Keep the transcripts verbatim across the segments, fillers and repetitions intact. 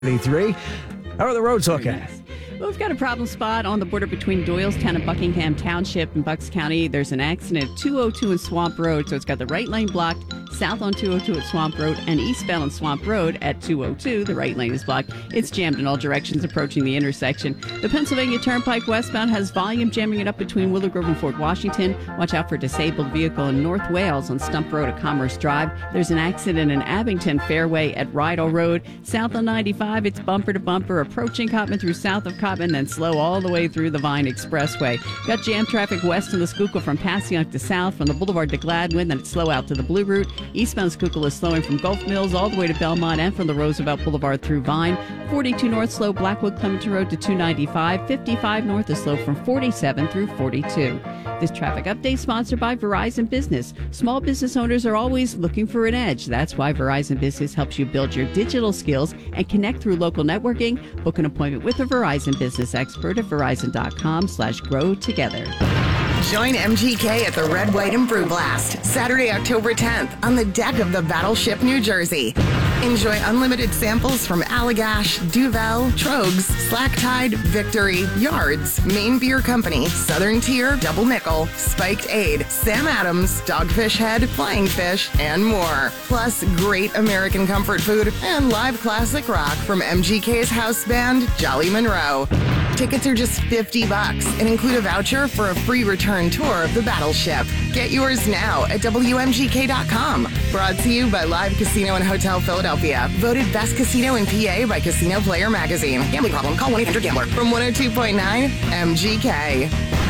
Three. How are the roads looking? Well, we've got a problem spot on the border between Doylestown and Buckingham Township in Bucks County. There's an accident at two oh two and Swamp Road, so it's got the right lane blocked. South on two oh two at Swamp Road and eastbound on Swamp Road at two oh two. The right lane is blocked. It's jammed in all directions approaching the intersection. The Pennsylvania Turnpike westbound has volume jamming it up between Willow Grove and Fort Washington. Watch out for a disabled vehicle in North Wales on Stump Road at Commerce Drive. There's an accident in Abington Fairway at Rydell Road. South on ninety-five, it's bumper to bumper approaching Cottman through south of Cottman, then slow all the way through the Vine Expressway. Got jam traffic west in the Schuylkill from Passyunk to south, from the Boulevard to Gladwin, then it's slow out to the Blue Route. Eastbound Schuylkill is slowing from Gulf Mills all the way to Belmont and from the Roosevelt Boulevard through Vine. forty-two north slow Blackwood Clementon Road to two ninety-five. fifty-five north is slow from forty-seven through forty-two. This traffic update sponsored by Verizon Business. Small business owners are always looking for an edge. That's why Verizon Business helps you build your digital skills and connect through local networking. Book an appointment with a Verizon Business expert at verizon.com slash grow together. Join M G K at the Red, White, and Brew Blast, Saturday, October tenth, on the deck of the Battleship, New Jersey. Enjoy unlimited samples from Allagash, Duvel, Trogs, Slack Tide, Victory, Yards, Maine Beer Company, Southern Tier, Double Nickel, Spiked Aid, Sam Adams, Dogfish Head, Flying Fish, and more. Plus, great American comfort food and live classic rock from M G K's house band, Jolly Monroe. Tickets are just fifty bucks and include a voucher for a free return tour of the Battleship. Get yours now at W M G K dot com. Brought to you by Live Casino and Hotel Philadelphia. Voted best casino in P A by Casino Player Magazine. Gambling problem? Call one eight hundred gambler. From one oh two point nine M G K.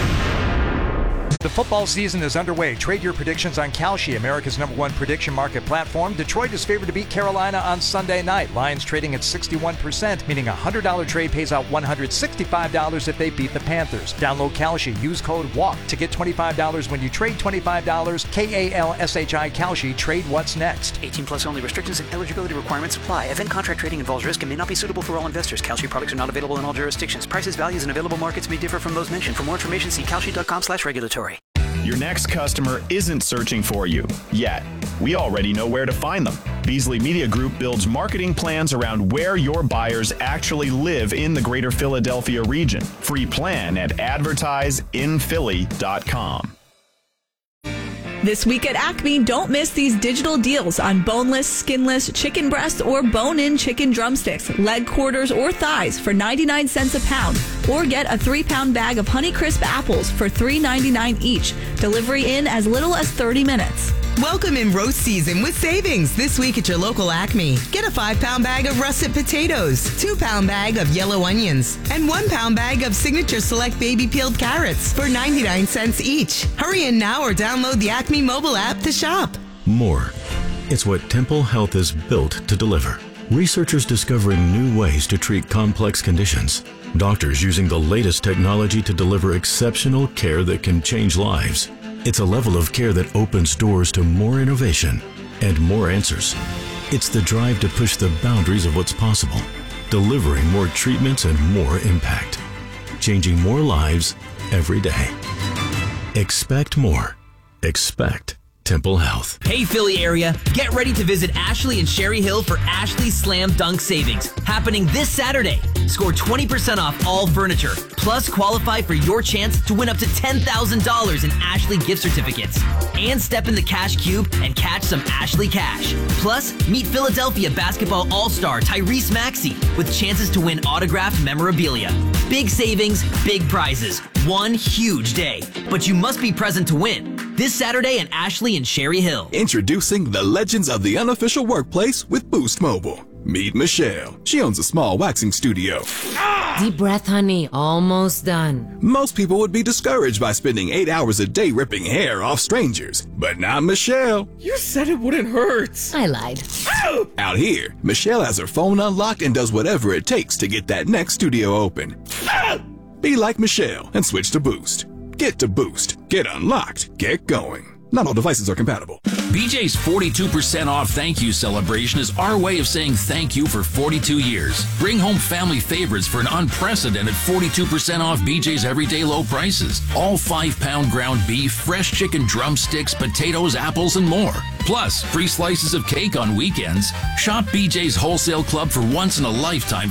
The football season is underway. Trade your predictions on Kalshi, America's number one prediction market platform. Detroit is favored to beat Carolina on Sunday night. Lions trading at sixty-one percent, meaning a one hundred dollars trade pays out one hundred sixty-five dollars if they beat the Panthers. Download Kalshi. Use code WALK to get twenty-five dollars when you trade twenty-five dollars. K A L S H I Kalshi. Trade what's next. eighteen plus only. Restrictions and eligibility requirements apply. Event contract trading involves risk and may not be suitable for all investors. Kalshi products are not available in all jurisdictions. Prices, values, and available markets may differ from those mentioned. For more information, see Kalshi.com slash regulatory. Your next customer isn't searching for you yet. We already know where to find them. Beasley Media Group builds marketing plans around where your buyers actually live in the greater Philadelphia region. Free plan at advertise in philly dot com. This week at Acme, don't miss these digital deals on boneless, skinless chicken breasts or bone-in chicken drumsticks, leg quarters, or thighs for ninety-nine cents a pound. Or get a three-pound bag of Honeycrisp apples for three dollars and ninety-nine cents each. Delivery in as little as thirty minutes. Welcome in roast season with savings this week at your local Acme. Get a five-pound bag of russet potatoes, two-pound bag of yellow onions, and one-pound bag of Signature Select baby peeled carrots for ninety-nine cents each. Hurry in now or download the Acme mobile app to shop. More. It's what Temple Health is built to deliver. Researchers discovering new ways to treat complex conditions. Doctors using the latest technology to deliver exceptional care that can change lives. It's a level of care that opens doors to more innovation and more answers. It's the drive to push the boundaries of what's possible, delivering more treatments and more impact, changing more lives every day. Expect more. Expect Temple Health. Hey Philly area, get ready to visit Ashley and Sherry Hill for Ashley Slam Dunk Savings, happening this Saturday. Score twenty percent off all furniture, plus qualify for your chance to win up to ten thousand dollars in Ashley gift certificates. And step in the cash cube and catch some Ashley cash. Plus, meet Philadelphia basketball all-star Tyrese Maxey with chances to win autographed memorabilia. Big savings, big prizes, one huge day. But you must be present to win. This Saturday at Ashley and Sherry Hill. Introducing the legends of the unofficial workplace with Boost Mobile. Meet Michelle. She owns a small waxing studio. Deep breath, honey. Almost done. Most people would be discouraged by spending eight hours a day ripping hair off strangers. But not Michelle. You said it wouldn't hurt. I lied. Out here, Michelle has her phone unlocked and does whatever it takes to get that next studio open. Be like Michelle and switch to Boost. Get to Boost. Get unlocked. Get going. Not all devices are compatible. B J's forty-two percent off thank you celebration is our way of saying thank you for forty-two years. Bring home family favorites for an unprecedented forty-two percent off B J's everyday low prices. All five pound ground beef, fresh chicken drumsticks, potatoes, apples, and more. Plus, free slices of cake on weekends. Shop B J's Wholesale Club for once in a lifetime